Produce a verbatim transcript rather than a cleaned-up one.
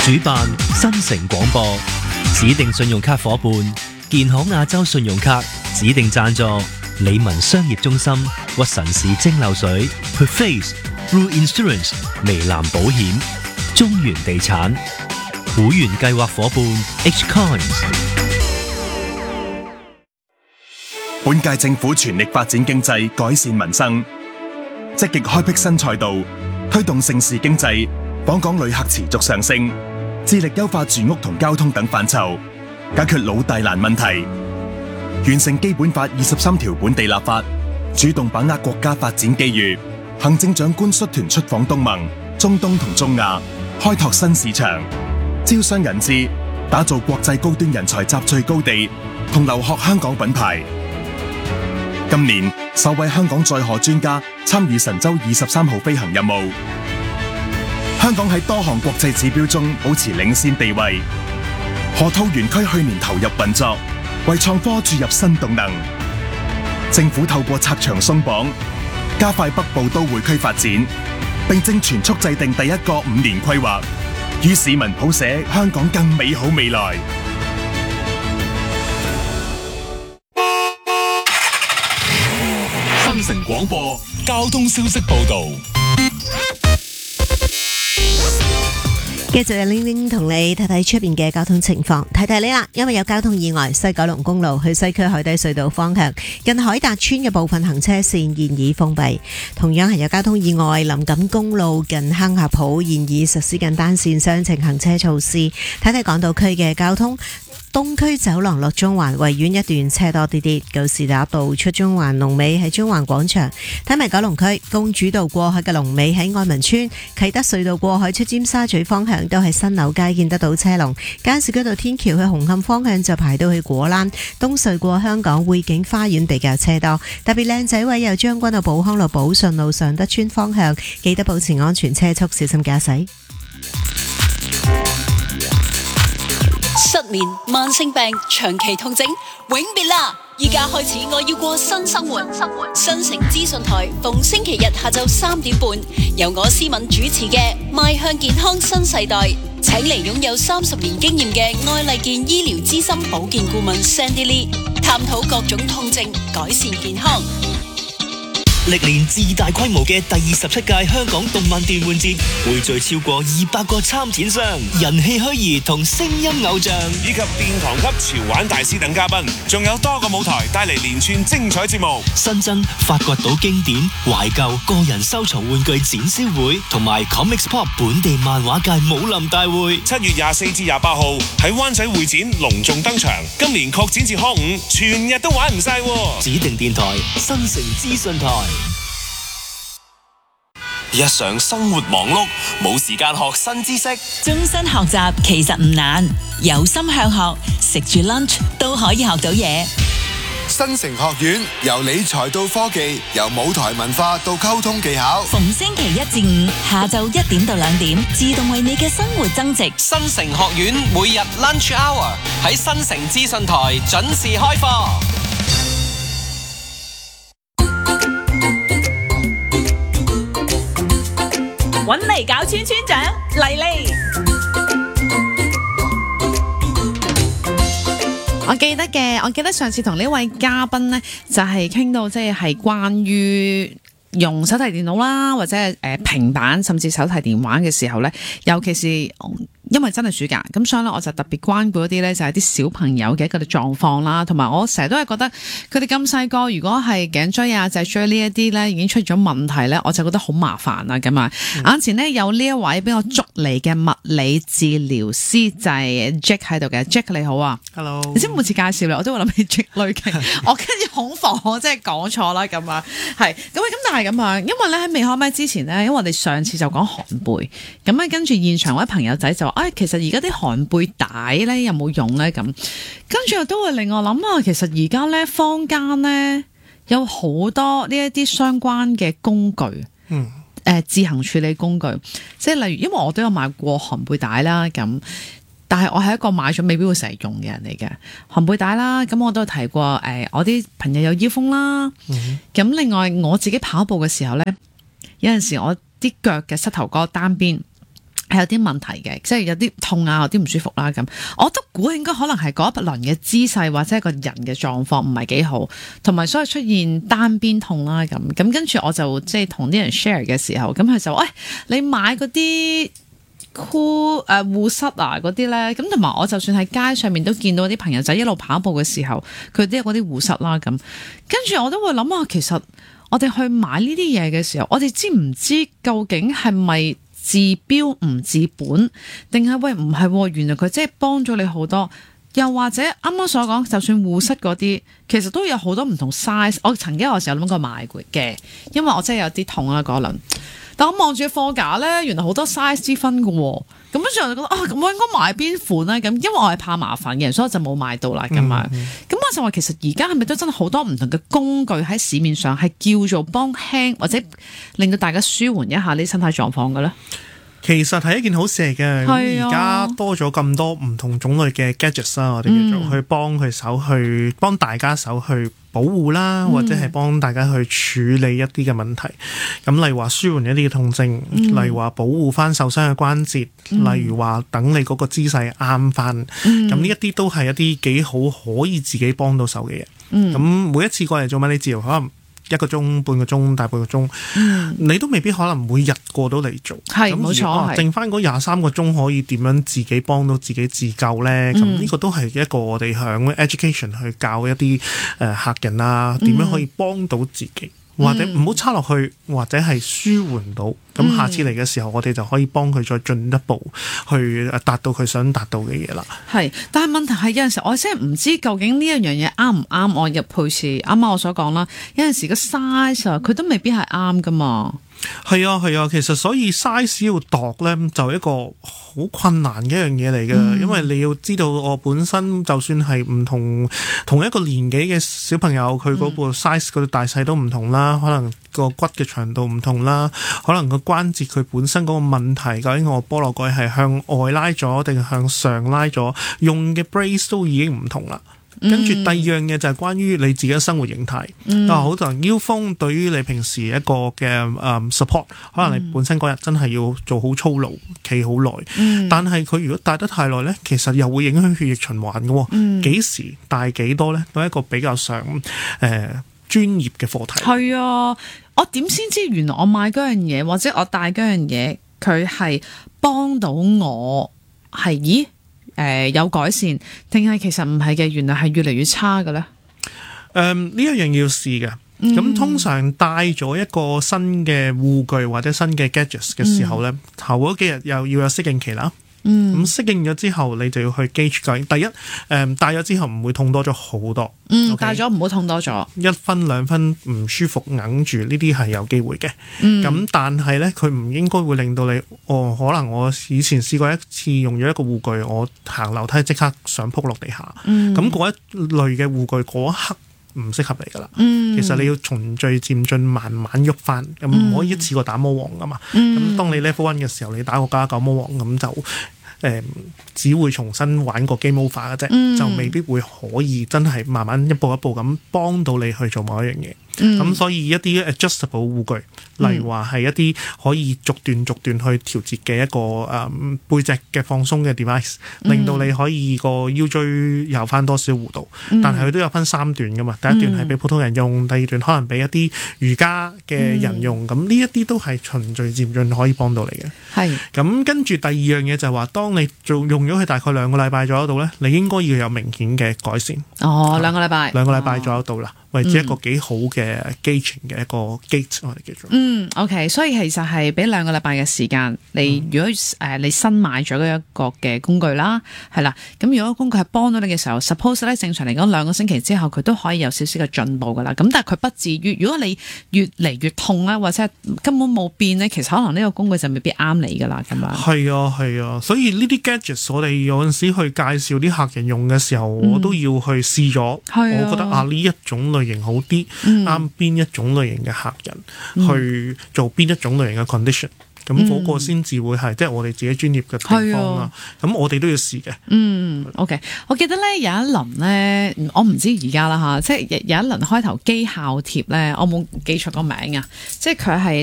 主辦新城廣播，指定信用卡伙伴健康亞洲信用卡，指定贊助理文商業中心、屈臣氏蒸餾水、Perface、Blue Insurance、微藍保險、中原地產，會員計劃伙伴 H Coins。 本屆政府全力發展經濟，改善民生，積極開闢新賽道，推動盛事經濟，訪港旅客持續上升，致力優化住屋同交通等範疇，解決老大難問題，完成基本法二十三條本地立法，主動把握國家發展機遇。行政長官率團出訪東盟、中東同中亞，開拓新市場，招商引資，打造國際高端人才集聚高地，同留學香港品牌。今年首位香港載荷專家參與神舟二十三號飛行任務，香港喺多項國際指標中保持領先地位。河套園區去年投入運作，為創科注入新動能。政府透過拆牆鬆綁，加快北部都會區發展，並正全速制定第一個五年規劃，與市民譜寫香港更美好未來。 新城廣播交通消息報道。 繼續有玲玲同你睇睇出邊嘅交通情況，提提你啦，因為有交通意外，西九龍公路去西區海底隧道方向近海達村嘅部分行車線現已封閉。同樣係有交通意外，林錦公路近坑峽埔現已實施緊單線雙程行車措施。睇睇港島區嘅交通。東區走廊落中環維園一段車多啲啲，告士打道出中環龍尾喺中環廣場。睇埋九龍區公主道過海嘅龍尾喺愛民村，啟德隧道過海出尖沙咀方向都係新樓街見得到車龍。加士居道天橋去紅磡方向就排到去果欄。東隧過香港匯景花園比較車多，特別靚仔位有將軍澳寶康路寶順路上德村方向，記得保持安全車速，小心駕駛。 失眠、慢性病、長期痛症，永別啦！依家開始，我要過新生活。生活新城資訊台逢星期日下晝三點半，由我思敏主持嘅《邁向健康新世代》，請嚟擁有三十年經驗嘅愛麗健醫療資深保健顧問 Sandy Lee， 探討各種痛症，改善健康。 歷年最大規模嘅第二十七屆香港動漫電玩節，匯聚超過二百個參展商、人氣虛擬同聲音偶像， 以及殿堂級潮玩大師等嘉賓，仲有多個舞台帶嚟連串精彩節目。 新增發掘到經典、懷舊、個人收藏玩具展銷會，同埋 Comics Pop 本地漫畫界武林大會。 七月廿四至廿八號喺灣仔會展隆重登場，今年擴展至康五，全日都玩唔晒。 指定電台新城資訊台。 日常生活忙碌，冇時間學新知識。 終身學習其實唔難，有心向學，食住 lunch 都可以學到嘢。 新城學院由理財到科技，由舞台文化到溝通技巧， 逢星期一至五下晝一點到兩點，自動為你嘅生活增值。 新城學院每日 lunch hour 喺新城資訊台準時開課。 搵嚟搞村村長嚟嚟！ 我記得嘅，我記得上次同呢位嘉賓呢，就係傾到即係係關於用手提電腦啦，或者係誒平板，甚至手提電話嘅時候呢，尤其是。因為真係暑假，咁所以咧我就特別關顧一啲咧，就係啲小朋友嘅一個狀況啦，同埋我成日都係覺得佢哋咁細個，如果係頸椎啊、脊椎呢一啲咧已經出咗問題咧，我就覺得好麻煩啦咁啊！眼、嗯、前呢，有呢一位俾我捉嚟嘅物理治療師就係 Jack 喺度嘅 ，Jack 你好啊 ，Hello！ 你知每次介紹你，我都會諗起 Jack 類型，我跟住恐防我真係講錯啦咁啊，係咁咁但係咁啊，因為咧喺未開麥之前呢，因為我哋上次就講寒背，咁咧跟住現場位朋友仔就話。哎，其實而家啲寒背帶咧有冇用咧？咁跟住又都會令我諗啊，其實而家咧坊間咧有好多呢一啲相關嘅工具，嗯，誒、呃、自行處理工具，即係例如，因為我都有買過寒背帶啦，咁但係我係一個買咗未必會成日用嘅人嚟嘅寒背帶啦，咁我都有提過誒、呃，我啲朋友有腰風啦，咁、嗯、另外我自己跑步嘅時候咧，有陣時我啲腳嘅膝頭哥單邊。 係有啲問題嘅，即係有啲痛啊，有啲唔舒服啦咁。我都估應該可能係嗰一輪嘅姿勢或者係個人嘅狀況唔係幾好，同埋所以出現單邊痛啦咁。咁跟住我就即係同啲人 share 嘅時候，咁佢就喂、哎、你買嗰啲護誒護膝啊嗰啲咧，咁同埋我就算喺街上面都見到啲朋友仔一路跑步嘅時候，佢都有嗰啲護膝啦咁。跟住我都會諗下，其實我哋去買呢啲嘢嘅時候，我哋知唔知究竟係咪治標唔治本，定係喂唔係？原來佢真係幫咗你好多。又或者啱啱所講，就算護膝嗰啲，其實都有好多唔同 size。我曾經有時候諗過買嘅，因為我真係有啲痛啦嗰輪。但我望住貨架咧，原來好多 size 之分嘅喎。咁跟住我就覺得啊，咁我應該買邊款咧？咁因為我係怕麻煩嘅人，所以我就冇買到啦咁樣。咁、嗯嗯、我就話其實而家係咪都真係好多唔同嘅工具喺市面上係叫做幫輕或者令到大家舒緩一下呢身體狀況嘅咧？ 其實係一件好事嚟嘅，咁而家多咗咁多唔同種類嘅 gadgets 啦，我哋叫做去幫佢手去幫大家手去保護啦，或者係幫大家去處理一啲嘅問題。咁例如話舒緩一啲嘅痛症，嗯、例如話保護翻受傷嘅關節，嗯、例如話等你嗰個姿勢啱翻。咁呢一啲都係一啲幾好可以自己幫到手嘅嘢。咁、嗯、每一次過嚟做物理治療，可能一個鐘、半個鐘、大半個鐘，嗯、你都未必可能每日過到嚟做。係冇錯，啊、剩翻嗰廿三個鐘可以點樣自己幫到自己自救呢？咁呢、嗯、個都係一個我哋響 education 去教一啲誒、呃、客人啊，點樣可以幫到自己。嗯或者唔好差落去，或者係舒緩到，咁、嗯、下次嚟嘅時候，我哋就可以幫佢再進一步去達到佢想達到嘅嘢啦。係，但係問題係有陣時我真係唔知究竟呢一樣嘢啱唔啱我入配置。啱啱我所講啦，有陣時個 size 佢都未必係啱噶嘛。係啊係啊，其實所以 size 要度咧就係一個好困難嘅一樣嘢嚟嘅，嗯、因為你要知道我本身就算係唔同同一個年紀嘅小朋友，佢嗰個 size 嗰個大細都唔同啦，可能個骨嘅長度唔同啦，可能個關節佢本身嗰個問題，究竟我菠蘿蓋係向外拉咗定係向上拉咗，用嘅 brace 都已經唔同啦。跟住第二樣嘢就係關於你自己嘅生活形態。嗯、啊，好多人腰風對於你平時一個嘅誒、um, support， 可能你本身嗰日真係要做好操勞，企好耐。嗯、但係佢如果戴得太耐咧，其實又會影響血液循環嘅。嗯，幾時戴幾多咧，都係一個比較上誒、呃、專業嘅課題。係啊，我點先知原來我買嗰樣嘢或者我戴嗰樣嘢，佢係幫到我係咦？誒、呃，有改善，定係其實唔係嘅？原來係越嚟越差嘅咧。誒、嗯，呢一樣要試嘅。咁、嗯、通常帶咗一個新嘅護具或者新嘅 gadgets 嘅時候咧，嗯、頭嗰幾日又要有適應期啦。嗯，咁適應咗之後，你就要去 gauge 究竟第一，誒、嗯，戴咗之後唔會痛多咗好多。嗯，戴咗唔好痛多咗。一分兩分唔舒服，硬住呢啲係有機會嘅。嗯，咁但係咧，佢唔應該會令到你，哦，可能我以前試過一次用咗一個護具，我行樓梯即刻想撲落地下。嗯，咁嗰一類嘅護具嗰一刻唔適合你噶啦。嗯，其實你要循序漸進，慢慢喐翻，咁唔可以一次過打魔王噶嘛。嗯，咁當你 level one 嘅時候，你打個加九魔王咁就。誒、嗯，只會重新玩個 game over 嘅啫，嗯、就未必會可以真係慢慢一步一步咁幫到你去做某一樣嘢。咁、嗯、所以一啲 adjustable 護具，例如話係一啲可以逐段逐段去調節嘅一個誒、嗯、背脊嘅放鬆嘅 device， 令到你可以個腰椎有翻多少弧度。嗯、但係佢都有分三段噶嘛，第一段係俾普通人用，第二段可能俾一啲瑜伽嘅人用。咁呢一啲都係循序漸進可以幫到你嘅。係咁跟住第二樣嘢就係話，當你做用咗佢大概兩個禮拜左右度咧，你應該要有明顯嘅改善。哦，兩個禮拜，兩個禮拜左右度啦。為之一個幾好嘅 gauging 嘅一個 gate，我哋叫做嗯 OK， 所以其實係俾兩個禮拜嘅時間，你如果誒、呃、你新買咗一個嘅工具啦，係啦，咁如果工具係幫到你嘅時候 ，suppose 咧正常嚟講兩個星期之後佢都可以有少少嘅進步噶啦，咁但係佢不至於，如果你越嚟越痛啦，或者根本冇變咧，其實可能呢個工具就未必啱你噶啦，咁樣。係啊係啊，所以呢啲 gadgets 我哋有陣時去介紹啲客人用嘅時候，嗯、我都要去試咗，啊、我覺得啊呢一種類型好啲，啱邊、嗯、一種類型嘅客人、嗯、去做邊一種類型嘅 condition， 咁嗰、嗯、個先至會係即係我哋自己專業嘅地方啦。咁、啊、我哋都要試嘅。嗯 ，OK， 我記得咧有一輪咧，我唔知而家啦吓，即係有一輪開頭機械貼咧，我冇記錯個名啊，即係佢係。